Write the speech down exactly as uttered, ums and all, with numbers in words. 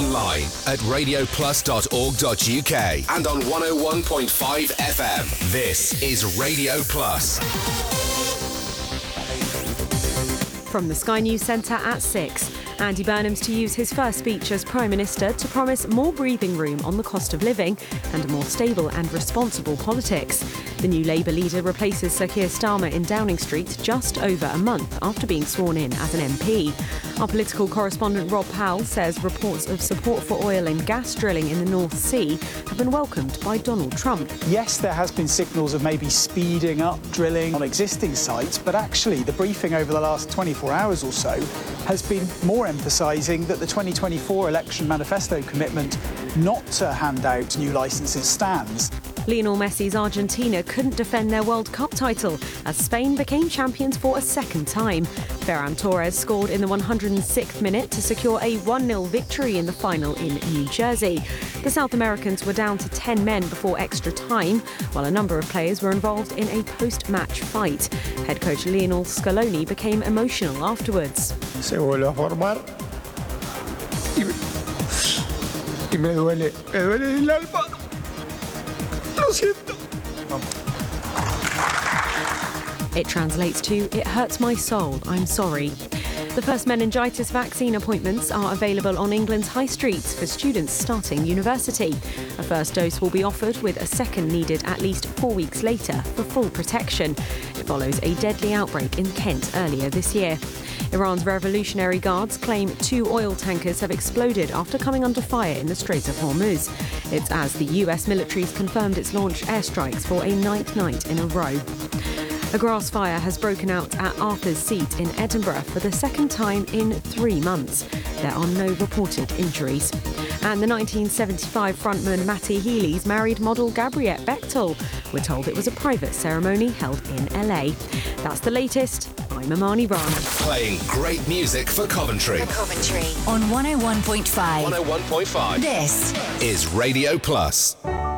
online at radio plus dot org dot u k and on one oh one point five F M. This is Radio Plus. From the Sky News Centre at six. Andy Burnham's to use his first speech as Prime Minister to promise more breathing room on the cost of living and a more stable and responsible politics. The new Labour leader replaces Sir Keir Starmer in Downing Street just over a month after being sworn in as an M P. Our political correspondent Rob Powell says reports of support for oil and gas drilling in the North Sea have been welcomed by Donald Trump. Yes, there has been signals of maybe speeding up drilling on existing sites, but actually the briefing over the last twenty-four hours or so has been more emphasising that the twenty twenty-four election manifesto commitment not to hand out new licences stands. Lionel Messi's Argentina couldn't defend their World Cup title as Spain became champions for a second time. Ferran Torres scored in the one hundred sixth minute to secure a one nil victory in the final in New Jersey. The South Americans were down to ten men before extra time, while a number of players were involved in a post-match fight. Head coach Lionel Scaloni became emotional afterwards. Se vuelve a formar y, y me duele, me duele el alma. Lo siento. It translates to, "It hurts my soul, I'm sorry." The first meningitis vaccine appointments are available on England's high streets for students starting university. A first dose will be offered with a second needed at least four weeks later for full protection. It follows a deadly outbreak in Kent earlier this year. Iran's Revolutionary Guards claim two oil tankers have exploded after coming under fire in the Strait of Hormuz. It's as the U S military's confirmed it's launched airstrikes for a ninth night in a row. A grass fire has broken out at Arthur's Seat in Edinburgh for the second time in three months. There are no reported injuries. And the nineteen seventy-five frontman Matty Healy's married model Gabriette Bechtel. We're told it was a private ceremony held in L A. That's the latest. I'm Amani Rana. Playing great music for Coventry. For Coventry on one oh one point five. one oh one point five. This is Radio Plus.